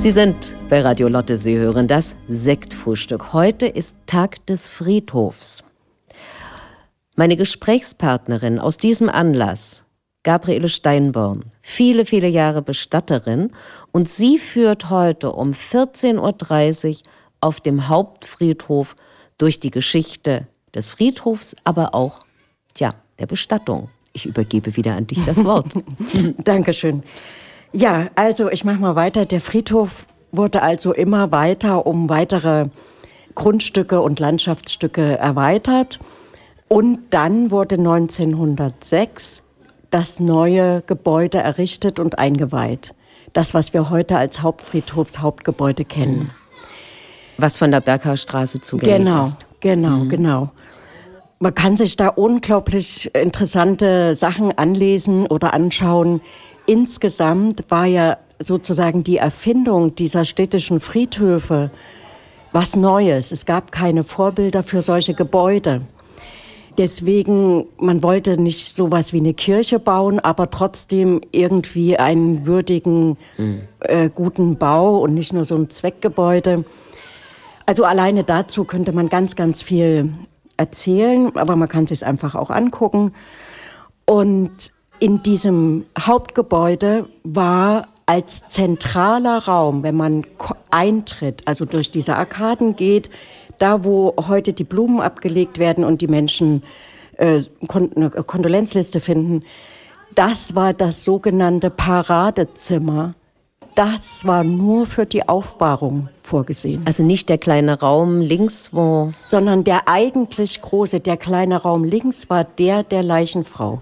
Sie sind bei Radio Lotte, Sie hören das Sektfrühstück. Heute ist Tag des Friedhofs. Meine Gesprächspartnerin aus diesem Anlass, Gabriele Steinborn, viele, viele Jahre Bestatterin, und sie führt heute um 14.30 Uhr auf dem Hauptfriedhof durch die Geschichte des Friedhofs, aber auch, der Bestattung. Ich übergebe wieder an dich das Wort. Dankeschön. Ja, also ich mache mal weiter. Der Friedhof wurde also immer weiter um weitere Grundstücke und Landschaftsstücke erweitert. Und dann wurde 1906 das neue Gebäude errichtet und eingeweiht. Das, was wir heute als Hauptfriedhofshauptgebäude kennen. Was von der Berghaustraße zugänglich ist. Genau. Man kann sich da unglaublich interessante Sachen anlesen oder anschauen. Insgesamt war ja sozusagen die Erfindung dieser städtischen Friedhöfe was Neues. Es gab keine Vorbilder für solche Gebäude. Deswegen, man wollte nicht sowas wie eine Kirche bauen, aber trotzdem irgendwie einen würdigen, guten Bau und nicht nur so ein Zweckgebäude. Also alleine dazu könnte man ganz, ganz viel erzählen, aber man kann es sich einfach auch angucken. Und in diesem Hauptgebäude war als zentraler Raum, wenn man eintritt, also durch diese Arkaden geht, da wo heute die Blumen abgelegt werden und die Menschen eine Kondolenzliste finden, das war das sogenannte Paradezimmer. Das war nur für die Aufbahrung vorgesehen. Also nicht der kleine Raum links, wo... Sondern der eigentlich große, der kleine Raum links war der Leichenfrau.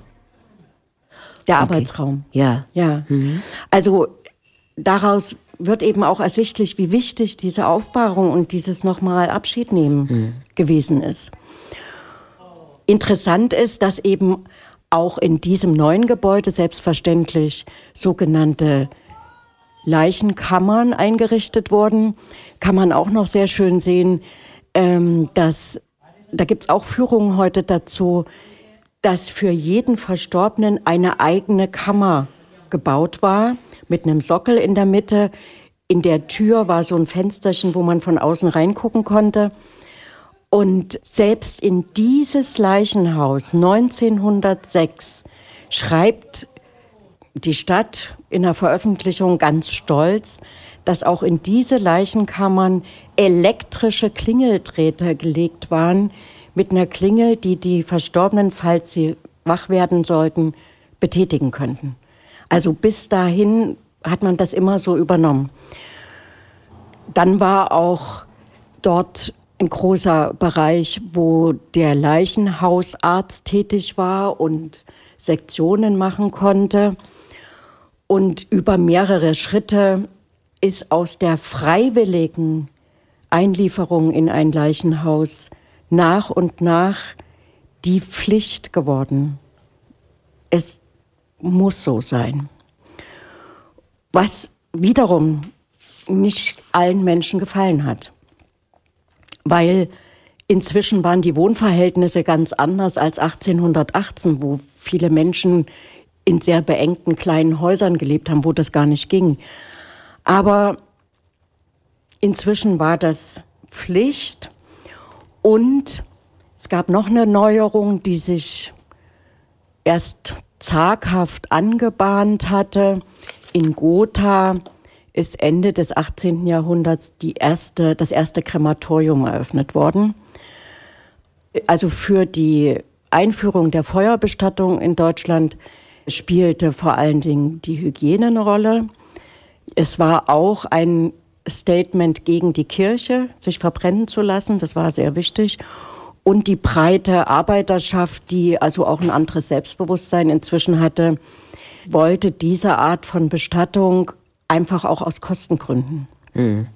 Der Arbeitsraum. Ja. Mhm. Also daraus wird eben auch ersichtlich, wie wichtig diese Aufbahrung und dieses nochmal Abschied nehmen gewesen ist. Interessant ist, dass eben auch in diesem neuen Gebäude selbstverständlich sogenannte Leichenkammern eingerichtet wurden. Kann man auch noch sehr schön sehen, dass, da gibt es auch Führungen heute dazu, dass für jeden Verstorbenen eine eigene Kammer gebaut war, mit einem Sockel in der Mitte. In der Tür war so ein Fensterchen, wo man von außen reingucken konnte. Und selbst in dieses Leichenhaus 1906 schreibt die Stadt in der Veröffentlichung ganz stolz, dass auch in diese Leichenkammern elektrische Klingeldrähte gelegt waren, mit einer Klingel, die die Verstorbenen, falls sie wach werden sollten, betätigen könnten. Also bis dahin hat man das immer so übernommen. Dann war auch dort ein großer Bereich, wo der Leichenhausarzt tätig war und Sektionen machen konnte. Und über mehrere Schritte ist aus der freiwilligen Einlieferung in ein Leichenhaus nach und nach die Pflicht geworden. Es muss so sein. Was wiederum nicht allen Menschen gefallen hat. Weil inzwischen waren die Wohnverhältnisse ganz anders als 1818, wo viele Menschen in sehr beengten kleinen Häusern gelebt haben, wo das gar nicht ging. Aber inzwischen war das Pflicht. Und es gab noch eine Neuerung, die sich erst zaghaft angebahnt hatte. In Gotha ist Ende des 18. Jahrhunderts das erste Krematorium eröffnet worden. Also für die Einführung der Feuerbestattung in Deutschland spielte vor allen Dingen die Hygiene eine Rolle. Es war auch ein Statement gegen die Kirche, sich verbrennen zu lassen. Das war sehr wichtig. Und die breite Arbeiterschaft, die also auch ein anderes Selbstbewusstsein inzwischen hatte, wollte diese Art von Bestattung einfach auch aus Kostengründen. Mhm.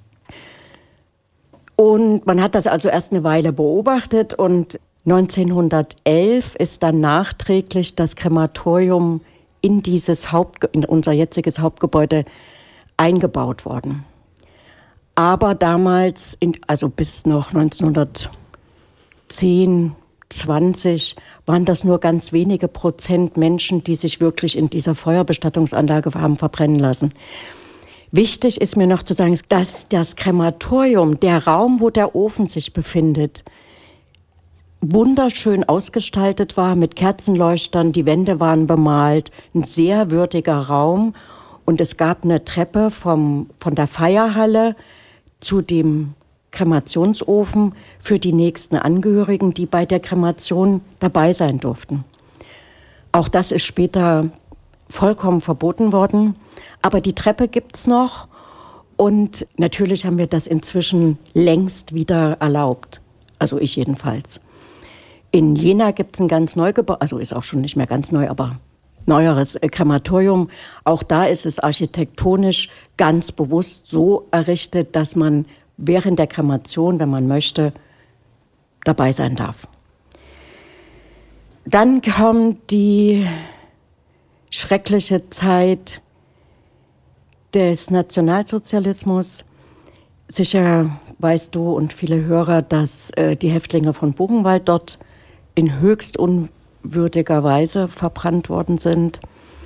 Und man hat das also erst eine Weile beobachtet und 1911 ist dann nachträglich das Krematorium in unser jetziges Hauptgebäude eingebaut worden. Aber damals, also bis noch 1910, 20, waren das nur ganz wenige Prozent Menschen, die sich wirklich in dieser Feuerbestattungsanlage haben verbrennen lassen. Wichtig ist mir noch zu sagen, dass das Krematorium, der Raum, wo der Ofen sich befindet, wunderschön ausgestaltet war mit Kerzenleuchtern, die Wände waren bemalt, ein sehr würdiger Raum und es gab eine Treppe von der Feierhalle zu dem Kremationsofen für die nächsten Angehörigen, die bei der Kremation dabei sein durften. Auch das ist später vollkommen verboten worden, aber die Treppe gibt's noch und natürlich haben wir das inzwischen längst wieder erlaubt, also ich jedenfalls. In Jena gibt's ein ganz neu gebaut, also ist auch schon nicht mehr ganz neu, aber neueres Krematorium. Auch da ist es architektonisch ganz bewusst so errichtet, dass man während der Kremation, wenn man möchte, dabei sein darf. Dann kommt die schreckliche Zeit des Nationalsozialismus. Sicher weißt du und viele Hörer, dass die Häftlinge von Buchenwald dort in höchst unwürdiger Weise verbrannt worden sind.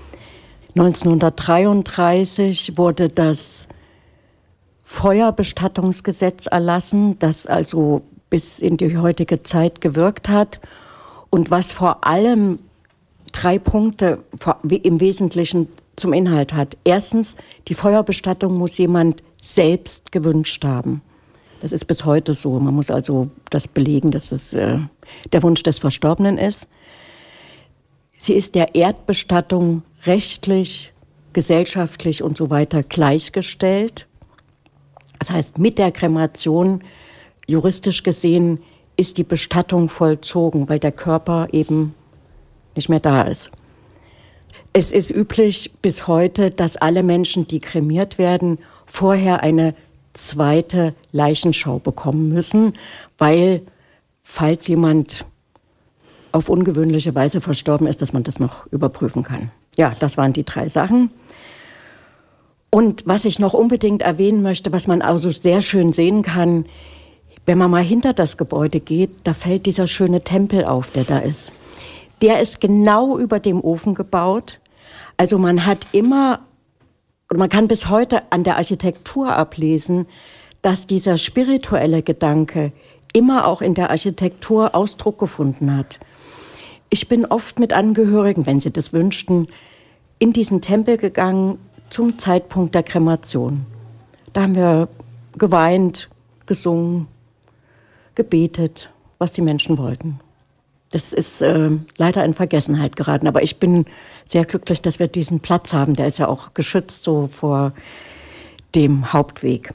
1933 wurde das Feuerbestattungsgesetz erlassen, das also bis in die heutige Zeit gewirkt hat und was vor allem 3 Punkte im Wesentlichen zum Inhalt hat. Erstens, die Feuerbestattung muss jemand selbst gewünscht haben. Das ist bis heute so. Man muss also das belegen, dass es der Wunsch des Verstorbenen ist. Sie ist der Erdbestattung rechtlich, gesellschaftlich und so weiter gleichgestellt. Das heißt, mit der Kremation, juristisch gesehen, ist die Bestattung vollzogen, weil der Körper eben nicht mehr da ist. Es ist üblich bis heute, dass alle Menschen, die kremiert werden, vorher eine zweite Leichenschau bekommen müssen, weil, falls jemand auf ungewöhnliche Weise verstorben ist, dass man das noch überprüfen kann. Ja, das waren die 3 Sachen. Und was ich noch unbedingt erwähnen möchte, was man also sehr schön sehen kann, wenn man mal hinter das Gebäude geht, da fällt dieser schöne Tempel auf, der da ist. Der ist genau über dem Ofen gebaut. Also man hat immer, und man kann bis heute an der Architektur ablesen, dass dieser spirituelle Gedanke immer auch in der Architektur Ausdruck gefunden hat. Ich bin oft mit Angehörigen, wenn sie das wünschten, in diesen Tempel gegangen zum Zeitpunkt der Kremation. Da haben wir geweint, gesungen, gebetet, was die Menschen wollten. Das ist leider in Vergessenheit geraten. Aber ich bin sehr glücklich, dass wir diesen Platz haben. Der ist ja auch geschützt so vor dem Hauptweg.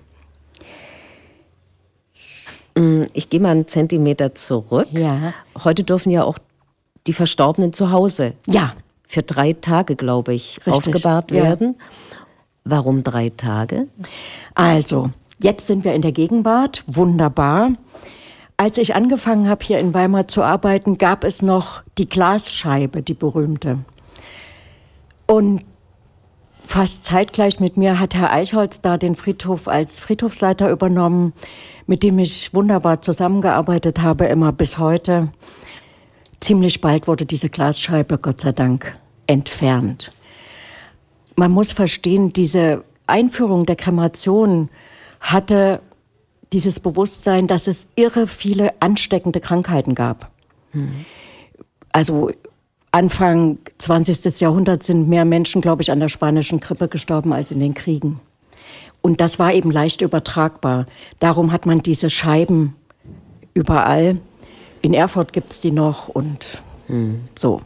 Ich gehe mal einen Zentimeter zurück. Ja. Heute dürfen ja auch die Verstorbenen zu Hause für 3 Tage, glaube ich, richtig, aufgebahrt werden. Ja. Warum 3 Tage? Also, jetzt sind wir in der Gegenwart. Wunderbar. Als ich angefangen habe, hier in Weimar zu arbeiten, gab es noch die Glasscheibe, die berühmte. Und fast zeitgleich mit mir hat Herr Eichholz da den Friedhof als Friedhofsleiter übernommen, mit dem ich wunderbar zusammengearbeitet habe, immer bis heute. Ziemlich bald wurde diese Glasscheibe, Gott sei Dank, entfernt. Man muss verstehen, diese Einführung der Kremation hatte dieses Bewusstsein, dass es irre viele ansteckende Krankheiten gab. Also Anfang 20. Jahrhundert sind mehr Menschen, glaube ich, an der spanischen Grippe gestorben als in den Kriegen. Und das war eben leicht übertragbar. Darum hat man diese Scheiben überall. In Erfurt gibt es die noch und so.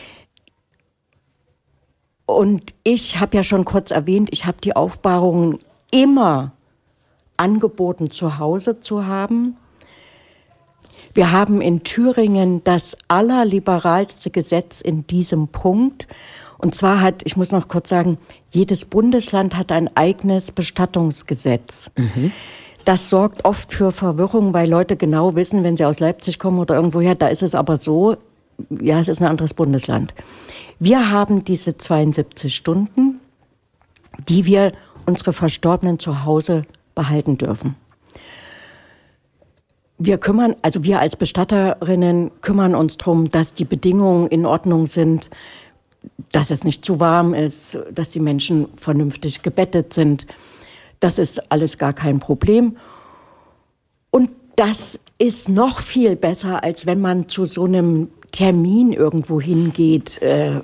Und ich habe ja schon kurz erwähnt, ich habe die Aufbahrungen immer angeboten, zu Hause zu haben. Wir haben in Thüringen das allerliberalste Gesetz in diesem Punkt. Und zwar hat, ich muss noch kurz sagen, jedes Bundesland hat ein eigenes Bestattungsgesetz. Das sorgt oft für Verwirrung, weil Leute genau wissen, wenn sie aus Leipzig kommen oder irgendwoher, da ist es aber so, ja, es ist ein anderes Bundesland. Wir haben diese 72 Stunden, die wir unsere Verstorbenen zu Hause behalten dürfen. Wir als Bestatterinnen kümmern uns darum, dass die Bedingungen in Ordnung sind. dass es nicht zu warm ist, dass die Menschen vernünftig gebettet sind. Das ist alles gar kein Problem. Und das ist noch viel besser, als wenn man zu so einem Termin irgendwo hingeht,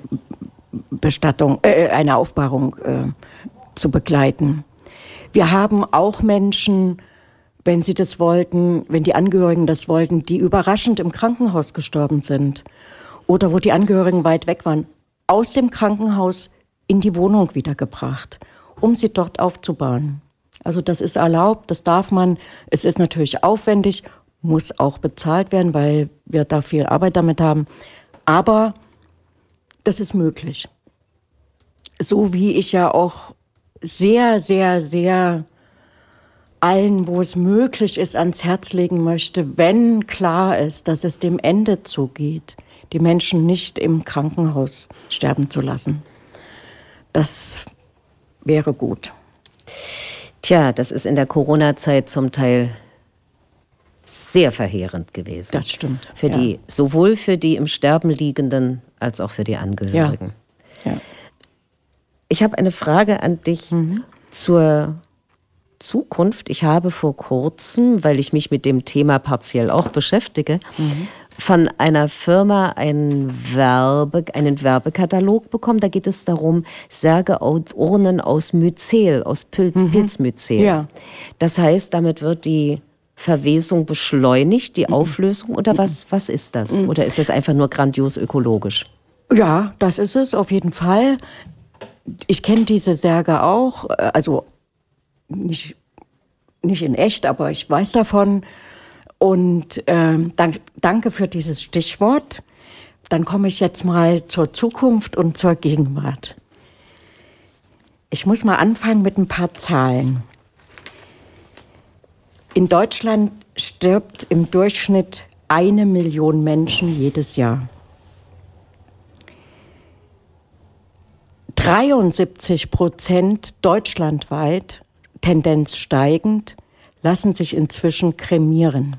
eine Aufbahrung zu begleiten. Wir haben auch Menschen, wenn sie das wollten, wenn die Angehörigen das wollten, die überraschend im Krankenhaus gestorben sind oder wo die Angehörigen weit weg waren, aus dem Krankenhaus in die Wohnung wiedergebracht, um sie dort aufzubauen. Also das ist erlaubt, das darf man. Es ist natürlich aufwendig, muss auch bezahlt werden, weil wir da viel Arbeit damit haben. Aber das ist möglich. So wie ich ja auch sehr, sehr, sehr allen, wo es möglich ist, ans Herz legen möchte, wenn klar ist, dass es dem Ende zugeht, die Menschen nicht im Krankenhaus sterben zu lassen. Das wäre gut. Tja, das ist in der Corona-Zeit zum Teil sehr verheerend gewesen. Das stimmt. Sowohl für die im Sterben Liegenden als auch für die Angehörigen. Ja. Ich habe eine Frage an dich zur Zukunft. Ich habe vor kurzem, weil ich mich mit dem Thema partiell auch beschäftige, von einer Firma einen Werbekatalog bekommen. Da geht es darum, Särgeurnen aus Myzel, aus Pilzmyzel. Ja. Das heißt, damit wird die Verwesung beschleunigt, die Auflösung, oder was ist das? Oder ist das einfach nur grandios ökologisch? Ja, das ist es auf jeden Fall. Ich kenne diese Särge auch, also nicht in echt, aber ich weiß davon. Und danke für dieses Stichwort. Dann komme ich jetzt mal zur Zukunft und zur Gegenwart. Ich muss mal anfangen mit ein paar Zahlen. In Deutschland stirbt im Durchschnitt 1 Million Menschen jedes Jahr. 73% deutschlandweit, Tendenz steigend, lassen sich inzwischen kremieren.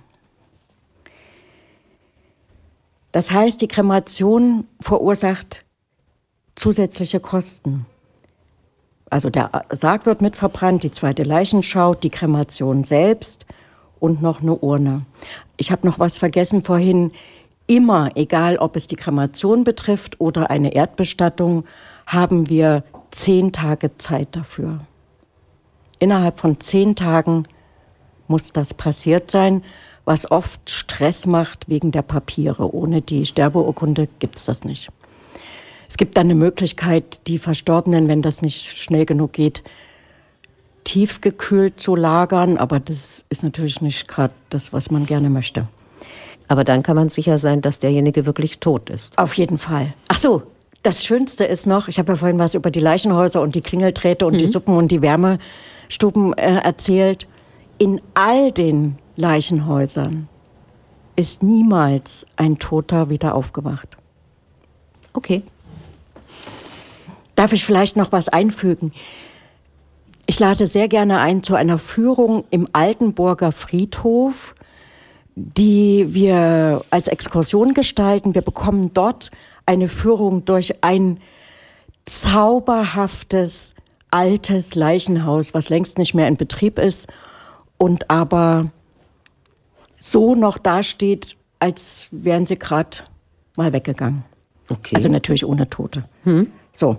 Das heißt, die Kremation verursacht zusätzliche Kosten. Also der Sarg wird mitverbrannt, die zweite Leichenschau, die Kremation selbst und noch eine Urne. Ich habe noch was vergessen vorhin. Immer, egal ob es die Kremation betrifft oder eine Erdbestattung, haben wir 10 Tage Zeit dafür. Innerhalb von 10 Tagen muss das passiert sein, was oft Stress macht wegen der Papiere. Ohne die Sterbeurkunde gibt es das nicht. Es gibt dann eine Möglichkeit, die Verstorbenen, wenn das nicht schnell genug geht, tiefgekühlt zu lagern. Aber das ist natürlich nicht gerade das, was man gerne möchte. Aber dann kann man sicher sein, dass derjenige wirklich tot ist. Auf jeden Fall. Ach so, das Schönste ist noch, ich habe ja vorhin was über die Leichenhäuser und die Klingelträte und die Suppen und die Wärmestuben erzählt. In all den Leichenhäusern ist niemals ein Toter wieder aufgewacht. Okay. Darf ich vielleicht noch was einfügen? Ich lade sehr gerne ein zu einer Führung im Altenburger Friedhof, die wir als Exkursion gestalten. Wir bekommen dort eine Führung durch ein zauberhaftes, altes Leichenhaus, was längst nicht mehr in Betrieb ist und aber so noch dasteht, als wären sie gerade mal weggegangen. Okay. Also natürlich ohne Tote. So,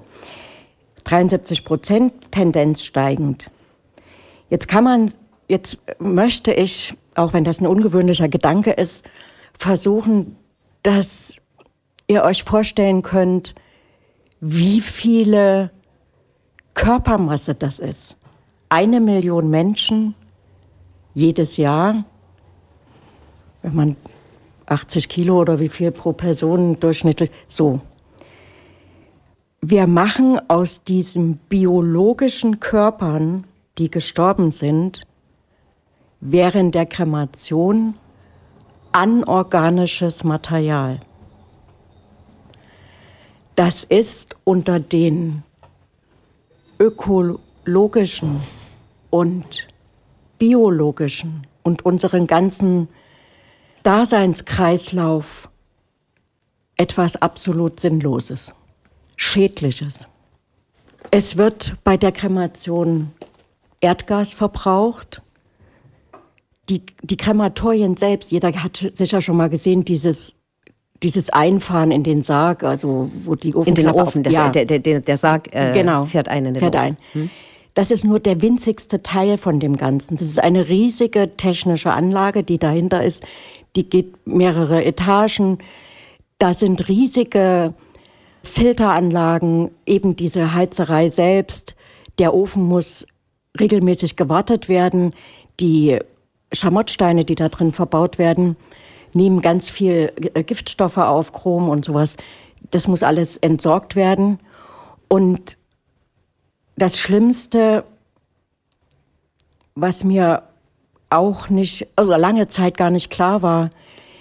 73%, Tendenz steigend. Jetzt möchte ich, auch wenn das ein ungewöhnlicher Gedanke ist, versuchen, dass ihr euch vorstellen könnt, wie viele Körpermasse das ist. 1 Million Menschen jedes Jahr, wenn man 80 Kilo oder wie viel pro Person durchschnittlich, so. Wir machen aus diesen biologischen Körpern, die gestorben sind, während der Kremation anorganisches Material. Das ist unter den ökologischen und biologischen und unseren ganzen Daseinskreislauf etwas absolut Sinnloses. Schädliches. Es wird bei der Kremation Erdgas verbraucht. Die Krematorien selbst, jeder hat sicher schon mal gesehen, dieses Einfahren in den Sarg, also wo die Ofenklappe... In den Ofen, der Sarg genau, fährt ein in den Ofen. Das ist nur der winzigste Teil von dem Ganzen. Das ist eine riesige technische Anlage, die dahinter ist. Die geht mehrere Etagen. Da sind riesige Filteranlagen, eben diese Heizerei selbst. Der Ofen muss regelmäßig gewartet werden. Die Schamottsteine, die da drin verbaut werden, nehmen ganz viel Giftstoffe auf, Chrom und sowas. Das muss alles entsorgt werden. Und das Schlimmste, was mir auch nicht, also lange Zeit gar nicht klar war,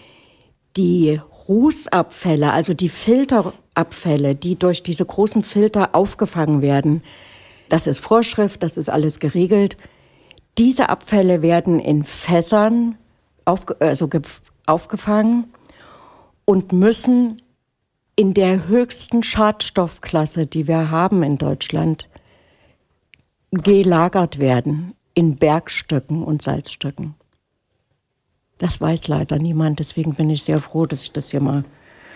die Rußabfälle, also die Filterabfälle, die durch diese großen Filter aufgefangen werden, das ist Vorschrift, das ist alles geregelt. Diese Abfälle werden in Fässern aufgefangen und müssen in der höchsten Schadstoffklasse, die wir haben in Deutschland, gelagert werden in Bergstücken und Salzstücken. Das weiß leider niemand, deswegen bin ich sehr froh, dass ich das hier mal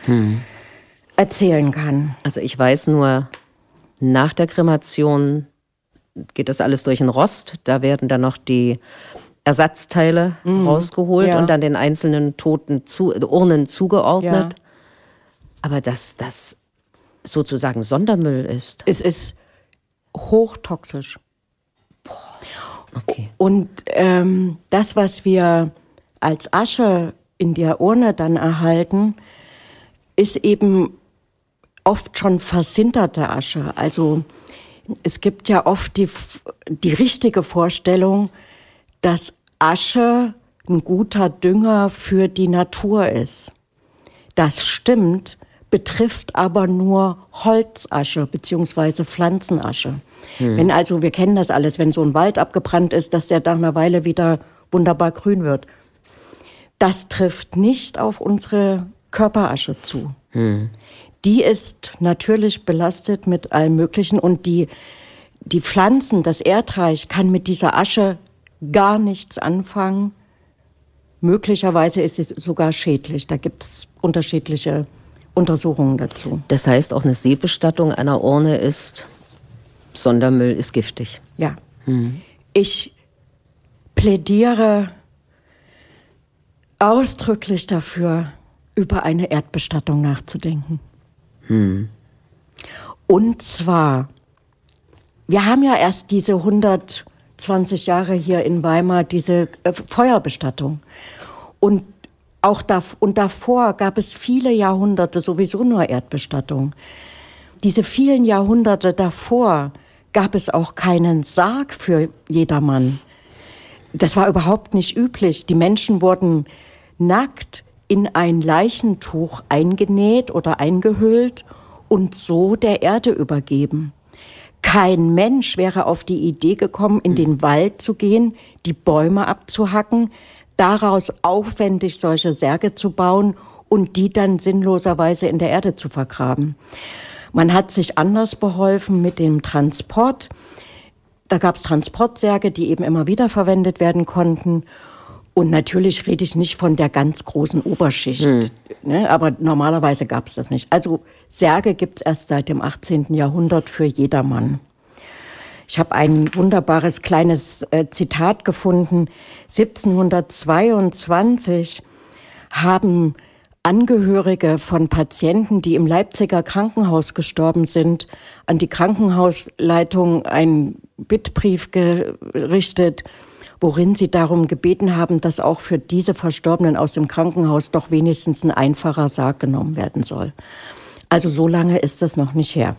erzählen kann. Also ich weiß nur, nach der Kremation geht das alles durch den Rost. Da werden dann noch die Ersatzteile rausgeholt und dann den einzelnen toten Urnen zugeordnet. Ja. Aber dass das sozusagen Sondermüll ist. Es ist hochtoxisch. Okay. Und das, was wir als Asche in der Urne dann erhalten, ist eben oft schon versinterte Asche. Also es gibt ja oft die richtige Vorstellung, dass Asche ein guter Dünger für die Natur ist. Das stimmt, betrifft aber nur Holzasche bzw. Pflanzenasche. Wenn also, wir kennen das alles, wenn so ein Wald abgebrannt ist, dass der nach einer Weile wieder wunderbar grün wird. Das trifft nicht auf unsere Körperasche zu. Die ist natürlich belastet mit allem Möglichen und die Pflanzen, das Erdreich kann mit dieser Asche gar nichts anfangen. Möglicherweise ist sie sogar schädlich. Da gibt es unterschiedliche Untersuchungen dazu. Das heißt, auch eine Seebestattung einer Urne ist, Sondermüll ist giftig. Ja. Ich plädiere ausdrücklich dafür, über eine Erdbestattung nachzudenken. Und zwar, wir haben ja erst diese 120 Jahre hier in Weimar, diese Feuerbestattung. Und auch davor gab es viele Jahrhunderte sowieso nur Erdbestattung. Diese vielen Jahrhunderte davor gab es auch keinen Sarg für jedermann. Das war überhaupt nicht üblich. Die Menschen wurden nackt in ein Leichentuch eingenäht oder eingehüllt und so der Erde übergeben. Kein Mensch wäre auf die Idee gekommen, in den Wald zu gehen, die Bäume abzuhacken, daraus aufwendig solche Särge zu bauen und die dann sinnloserweise in der Erde zu vergraben. Man hat sich anders beholfen mit dem Transport. Da gab es Transportsärge, die eben immer wieder verwendet werden konnten. Und natürlich rede ich nicht von der ganz großen Oberschicht, ne? Aber normalerweise gab es das nicht. Also Särge gibt es erst seit dem 18. Jahrhundert für jedermann. Ich habe ein wunderbares kleines Zitat gefunden. 1722 haben Angehörige von Patienten, die im Leipziger Krankenhaus gestorben sind, an die Krankenhausleitung einen Bittbrief gerichtet, worin sie darum gebeten haben, dass auch für diese Verstorbenen aus dem Krankenhaus doch wenigstens ein einfacher Sarg genommen werden soll. Also so lange ist das noch nicht her.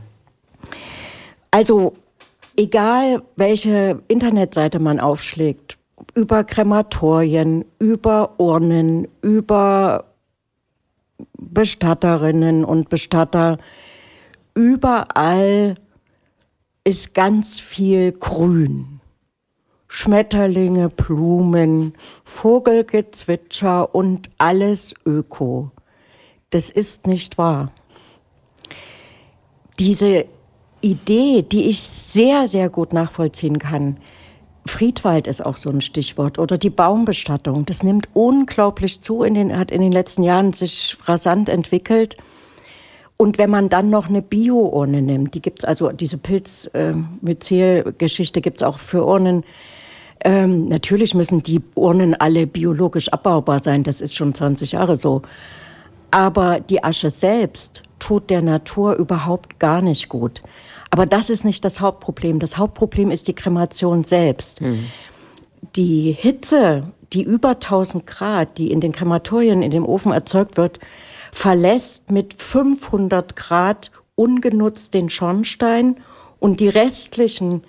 Also egal, welche Internetseite man aufschlägt, über Krematorien, über Urnen, über Bestatterinnen und Bestatter, überall ist ganz viel Grün. Schmetterlinge, Blumen, Vogelgezwitscher und alles Öko. Das ist nicht wahr. diese Idee, die ich sehr, sehr gut nachvollziehen kann, Friedwald ist auch so ein Stichwort, oder die Baumbestattung, das nimmt unglaublich zu, hat in den letzten Jahren sich rasant entwickelt. Und wenn man dann noch eine Bio-Urne nimmt, die gibt's also, diese Pilz-Myzel-Geschichte gibt's auch für Urnen. Natürlich müssen die Urnen alle biologisch abbaubar sein, das ist schon 20 Jahre so. Aber die Asche selbst tut der Natur überhaupt gar nicht gut. Aber das ist nicht das Hauptproblem. Das Hauptproblem ist die Kremation selbst. Die Hitze, die über 1000 Grad, die in den Krematorien, in dem Ofen erzeugt wird, verlässt mit 500 Grad ungenutzt den Schornstein und die restliche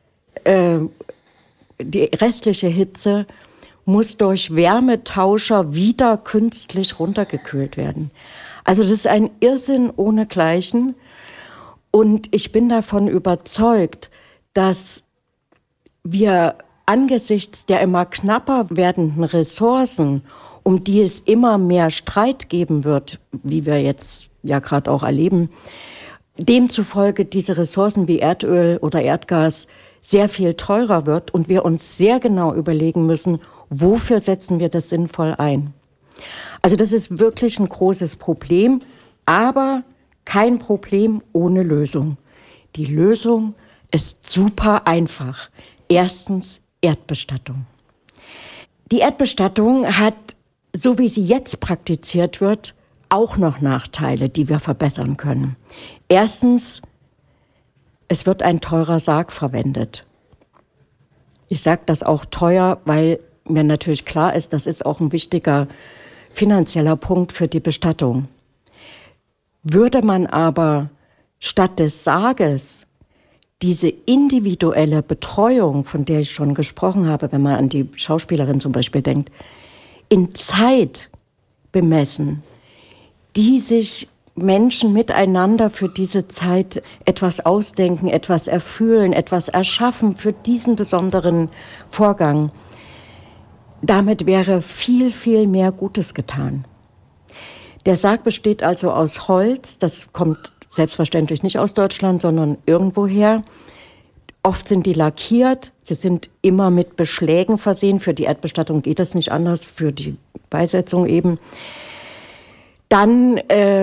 Hitze muss durch Wärmetauscher wieder künstlich runtergekühlt werden. Also das ist ein Irrsinn ohnegleichen. Und ich bin davon überzeugt, dass wir angesichts der immer knapper werdenden Ressourcen, um die es immer mehr Streit geben wird, wie wir jetzt ja gerade auch erleben, demzufolge diese Ressourcen wie Erdöl oder Erdgas sehr viel teurer wird und wir uns sehr genau überlegen müssen, wofür setzen wir das sinnvoll ein. Also das ist wirklich ein großes Problem, aber kein Problem ohne Lösung. Die Lösung ist super einfach. Erstens Erdbestattung. Die Erdbestattung hat, so wie sie jetzt praktiziert wird, auch noch Nachteile, die wir verbessern können. Erstens, es wird ein teurer Sarg verwendet. Ich sage das auch teuer, weil mir natürlich klar ist, das ist auch ein wichtiger finanzieller Punkt für die Bestattung. Würde man aber statt des Sarges diese individuelle Betreuung, von der ich schon gesprochen habe, wenn man an die Schauspielerin zum Beispiel denkt, in Zeit bemessen, die sich Menschen miteinander für diese Zeit etwas ausdenken, etwas erfühlen, etwas erschaffen für diesen besonderen Vorgang, damit wäre viel, viel mehr Gutes getan. Der Sarg besteht also aus Holz, das kommt selbstverständlich nicht aus Deutschland, sondern irgendwoher. Oft sind die lackiert, sie sind immer mit Beschlägen versehen. Für die Erdbestattung geht das nicht anders, für die Beisetzung eben. Dann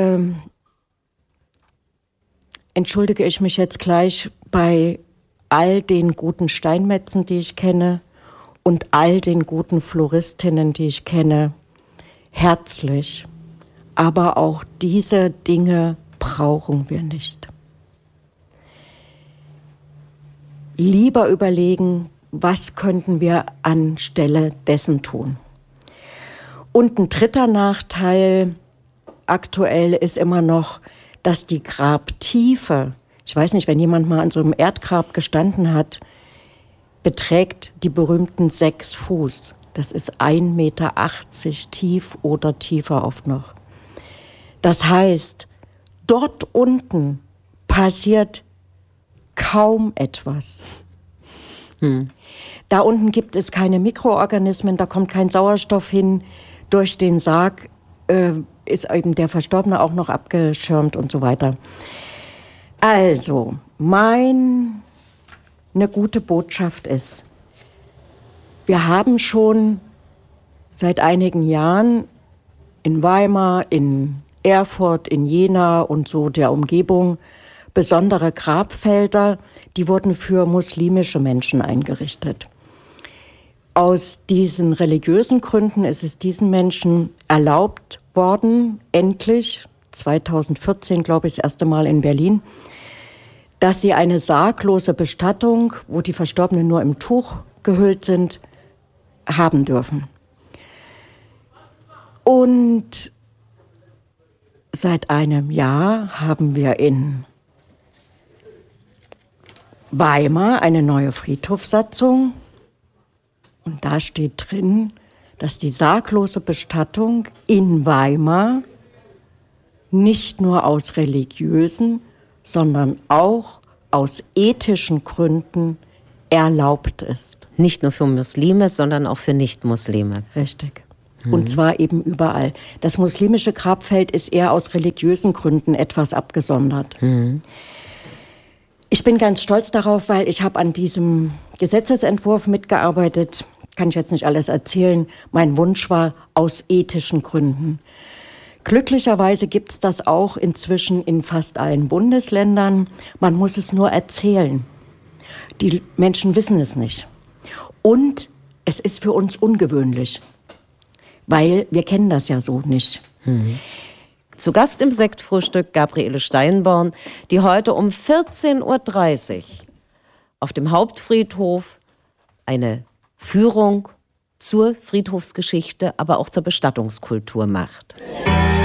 entschuldige ich mich jetzt gleich bei all den guten Steinmetzen, die ich kenne und all den guten Floristinnen, die ich kenne, herzlich. Aber auch diese Dinge brauchen wir nicht. Lieber überlegen, was könnten wir anstelle dessen tun. Und ein dritter Nachteil aktuell ist immer noch, dass die Grabtiefe, ich weiß nicht, wenn jemand mal an so einem Erdgrab gestanden hat, beträgt die berühmten 6 Fuß. Das ist 1,80 Meter tief oder tiefer oft noch. Das heißt, dort unten passiert kaum etwas. Da unten gibt es keine Mikroorganismen, da kommt kein Sauerstoff hin. Durch den Sarg ist eben der Verstorbene auch noch abgeschirmt und so weiter. Also, eine gute Botschaft ist, wir haben schon seit einigen Jahren in Weimar, in Erfurt, in Jena und so der Umgebung besondere Grabfelder, die wurden für muslimische Menschen eingerichtet. Aus diesen religiösen Gründen ist es diesen Menschen erlaubt worden, endlich, 2014, glaube ich, das erste Mal in Berlin, dass sie eine sarglose Bestattung, wo die Verstorbenen nur im Tuch gehüllt sind, haben dürfen. Und seit einem Jahr haben wir in Weimar eine neue Friedhofssatzung. Und da steht drin, dass die sarglose Bestattung in Weimar nicht nur aus religiösen, sondern auch aus ethischen Gründen erlaubt ist. Nicht nur für Muslime, sondern auch für Nicht-Muslime. Richtig. Und zwar eben überall. Das muslimische Grabfeld ist eher aus religiösen Gründen etwas abgesondert. Ich bin ganz stolz darauf, weil ich habe an diesem Gesetzesentwurf mitgearbeitet. Kann ich jetzt nicht alles erzählen. Mein Wunsch war aus ethischen Gründen. Glücklicherweise gibt es das auch inzwischen in fast allen Bundesländern. Man muss es nur erzählen. Die Menschen wissen es nicht. Und es ist für uns ungewöhnlich, weil wir kennen das ja so nicht. Zu Gast im Sektfrühstück Gabriele Steinborn, die heute um 14:30 Uhr auf dem Hauptfriedhof eine Führung zur Friedhofsgeschichte, aber auch zur Bestattungskultur macht.